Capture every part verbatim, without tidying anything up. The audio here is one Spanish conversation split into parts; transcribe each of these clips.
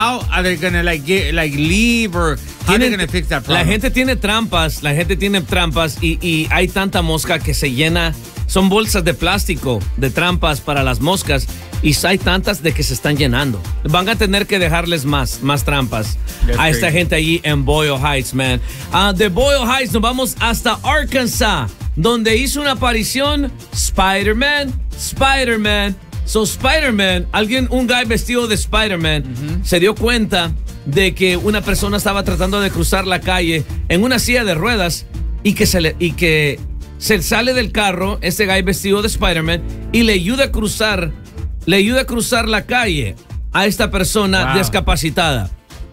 How are they gonna like get, like leave or how are they gonna fix that problem? La gente tiene trampas, la gente tiene trampas y, y hay tanta mosca que se llena. Son bolsas de plástico de trampas para las moscas y hay tantas de que se están llenando. Van a tener que dejarles más, más trampas That's a esta crazy. gente allí en Boyle Heights, man. Uh, de Boyle Heights nos vamos hasta Arkansas, donde hizo una aparición Spider-Man, Spider-Man. So Spider-Man, alguien, un guy vestido de Spider-Man, uh-huh. se dio cuenta de que una persona estaba tratando de cruzar la calle en una silla de ruedas y que se le, y que se sale del carro, ese guy vestido de Spider-Man, y le ayuda a cruzar, le ayuda a cruzar la calle a esta persona Wow. discapacitada.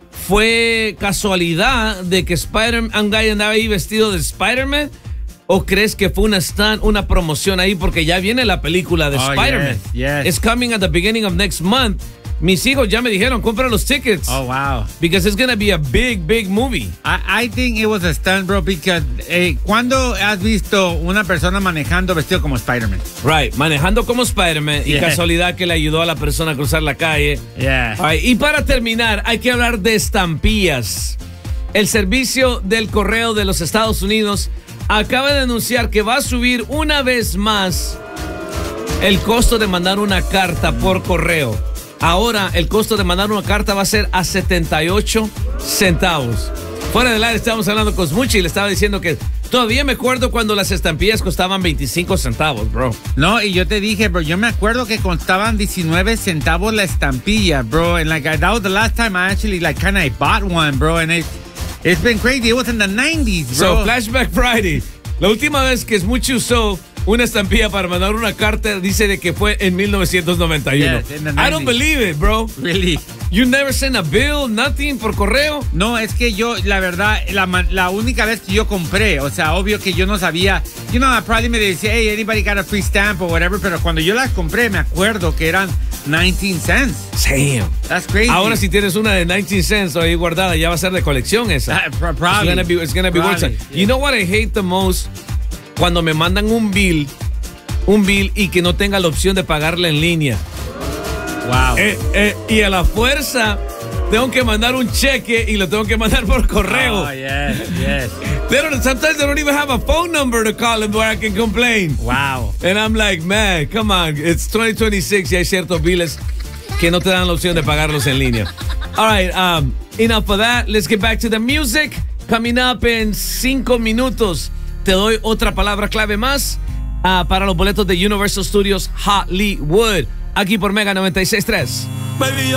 ¿Fue casualidad de que Spider-Man, un guy andaba ahí vestido de Spider-Man? ¿O crees que fue una stand, una promoción ahí? Porque ya viene la película de Oh, Spider-Man. yes, yes. It's coming at the beginning of next month. Mis hijos ya me dijeron, compra los tickets. Oh, wow. Because it's going to be a big, big movie. I, I think it was a stunt, bro, because eh, ¿cuándo has visto una persona manejando vestido como Spider-Man? Right, manejando como Spider-Man y Yeah. casualidad que le ayudó a la persona a cruzar la calle. Yeah. All right, y para terminar, hay que hablar de estampillas. El servicio del correo de los Estados Unidos acaba de anunciar que va a subir una vez más el costo de mandar una carta por correo. Ahora el costo de mandar una carta va a ser a setenta y ocho centavos. Fuera del aire estábamos hablando con Smuchi y le estaba diciendo que todavía me acuerdo cuando las estampillas costaban veinticinco centavos, bro. No, y yo te dije, bro, yo me acuerdo que costaban diecinueve centavos la estampilla, bro. And like, I, that was the last time I actually like kind of bought one, bro. And it, it's been crazy. It was in the nineties, bro. So, Flashback Friday. La última vez que Smuchi usó una estampilla para mandar una carta dice de que fue en mil novecientos noventa y uno. Yes, in the I don't nineties. believe it, bro. Really? You never sent a bill, nothing por correo. No, es que yo, la verdad, la, ma- la única vez que yo compré, o sea, obvio que yo no sabía, you know, probably me decía, hey, anybody got a free stamp or whatever, pero cuando yo las compré, me acuerdo que eran nineteen cents. Damn. That's crazy. Ahora si tienes una de nineteen cents ahí guardada, ya va a ser de colección esa. Ah, pro- It's probably. gonna be, it's gonna be worth Probably, it. yeah. You know what I hate the most? Cuando me mandan un bill, un bill y que no tenga la opción de pagarla en línea. Wow. Eh, eh, y a la fuerza tengo que mandar un cheque y lo tengo que mandar por correo. Oh, yes, yes. They don't, sometimes they don't even have a phone number to call them where I can complain. Wow. And I'm like, man, come on, it's twenty twenty-six y hay ciertos billes que no te dan la opción de pagarlos en línea. All right, um, enough of that. Let's get back to the music. Coming up en cinco minutos, te doy otra palabra clave más uh, para los boletos de Universal Studios Hollywood. Aquí por Mega noventa y seis punto tres. Baby,